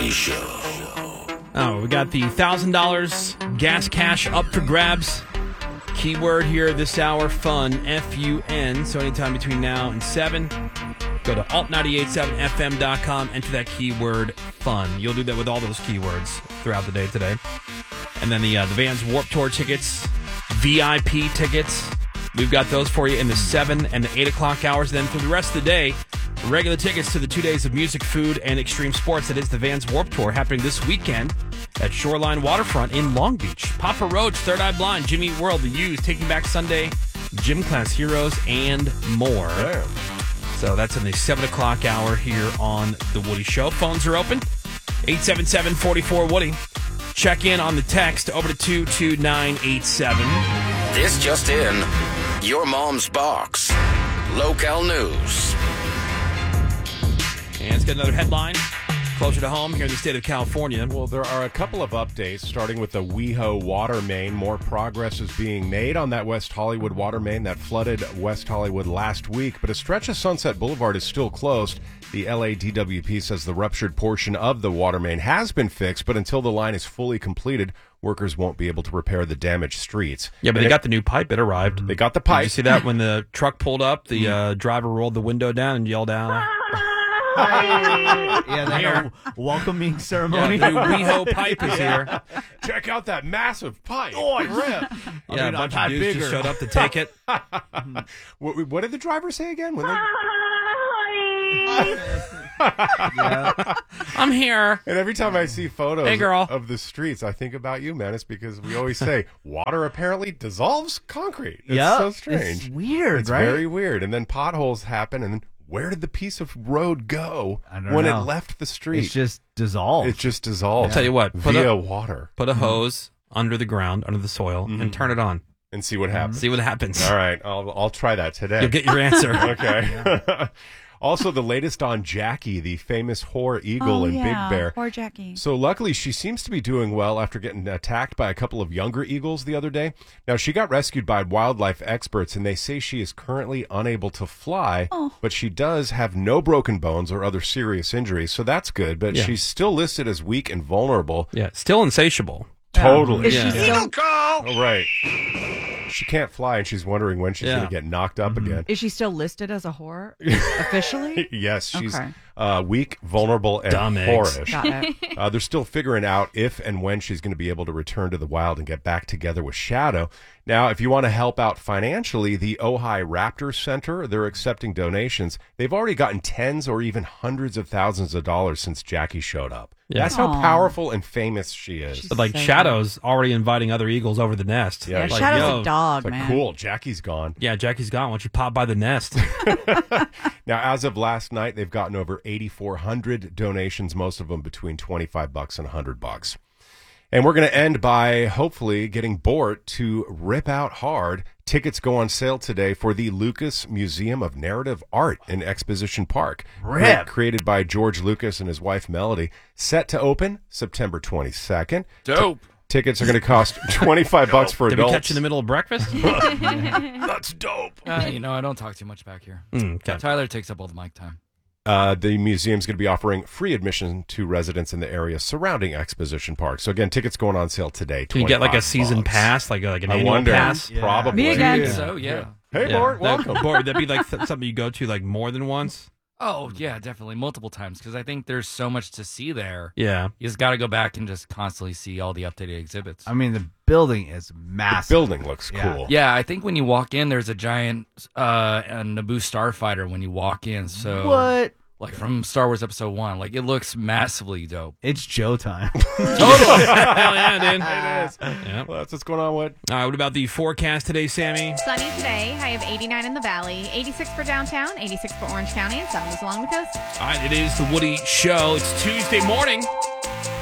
Woody Show. Oh, we got the $1,000 gas cash up for grabs. Keyword here this hour, fun, F-U-N. So anytime between now and 7, go to alt987fm.com, enter that keyword, fun. You'll do that with all those keywords throughout the day today. And then the Vans Warped Tour tickets, VIP tickets, we've got those for you in the 7 and the 8 o'clock hours. Then for the rest of the day, regular tickets to the 2 days of music, food, and extreme sports. That is the Vans Warped Tour happening this weekend at Shoreline Waterfront in Long Beach. Papa Roach, Third Eye Blind, Jimmy Eat World, The Used, Taking Back Sunday, Gym Class Heroes, and more. Damn. So that's in the 7 o'clock hour here on The Woody Show. Phones are open, 877-44-WOODY. Check in on the text over to 22987. This just in, your mom's box. Local news. And let's get another headline closer to home here in the state of California. Well, there are a couple of updates, starting with the WeHo water main. More progress is being made on that West Hollywood water main that flooded West Hollywood last week, but a stretch of Sunset Boulevard is still closed. The LADWP says the ruptured portion of the water main has been fixed, but until the line is fully completed, workers won't be able to repair the damaged streets. Yeah, but they got the new pipe. It arrived. They got the pipe. Did you see that when the truck pulled up? The driver rolled the window down and yelled out. Yeah, that welcoming ceremony. Yeah, the new WeHo pipe is here. Check out that massive pipe. Oh, rip. Yeah, a bunch of dudes just showed up to take it. What did the driver say again? When I'm here. And every time I see photos Hey, girl. of the streets, I think about you, Menace, because we always say water apparently dissolves concrete. It's so strange. It's weird, It's right? very weird. And then potholes happen, and then where did the piece of road go don't know. it left the street? It's just dissolved. It just dissolved. I'll tell you what, via water. Put a hose under the ground, under the soil, and turn it on. And see what happens. See what happens. All right, I'll try that today. You'll get your answer. Okay. Also, the latest on Jackie, the famous whore eagle in Big Bear. Poor Jackie. So luckily, she seems to be doing well after getting attacked by a couple of younger eagles the other day. Now, she got rescued by wildlife experts, and they say she is currently unable to fly, but she does have no broken bones or other serious injuries, so that's good. But she's still listed as weak and vulnerable. Yeah, still insatiable. Totally. Is she still? Oh, right. She can't fly, and she's wondering when she's going to get knocked up again. Is she still listed as a whore officially? Yes, she's Okay. weak, vulnerable, and Dumb eggs. whorish. Got it. They're still figuring out if and when she's going to be able to return to the wild and get back together with Shadow. Now, if you want to help out financially, the Ojai Raptor Center, they're accepting donations. They've already gotten tens or even hundreds of thousands of dollars since Jackie showed up. Yeah. That's how powerful and famous she is. She's But like so Shadow's already inviting other eagles over the nest. Yeah, Yeah, like, Shadow's yo, a dog, It's like, man. cool, Jackie's gone. Yeah, Jackie's gone. Why don't you pop by the nest? Now, as of last night, they've gotten over 8,400 donations, most of them between $25 and $100. And we're going to end by hopefully getting Bort to rip out hard. Tickets go on sale today for the Lucas Museum of Narrative Art in Exposition Park. Rip. Created by George Lucas and his wife Melody. Set to open September 22nd. Dope. Tickets are going to cost $25 for Did we adults. catch you in the middle of breakfast? That's dope. I don't talk too much back here. Okay. Tyler takes up all the mic time. The museum's going to be offering free admission to residents in the area surrounding Exposition Park. So again, tickets going on sale today. Can you get like a season $25. pass, like an I annual wonder. pass? Yeah. Probably. Me again. Yeah. So, yeah. Hey, Bort, welcome. Bort, would that be like something you go to like more than once? Oh, yeah, definitely. Multiple times. Because I think there's so much to see there. Yeah. You just got to go back and just constantly see all the updated exhibits. I mean, the building is The massive. building looks Yeah. cool. Yeah, I think when you walk in, there's a giant a Naboo starfighter when you walk in. So, What? like from Star Wars Episode 1, like it looks massively dope. It's Joe time. Totally. Hell yeah, dude. It is. Yeah. Well, that's what's going on with. All right, what about the forecast today, Sammy? Sunny today, high of 89 in the valley, 86 for downtown, 86 for Orange County, and 70s along the coast. All right, it is the Woody Show. It's Tuesday morning.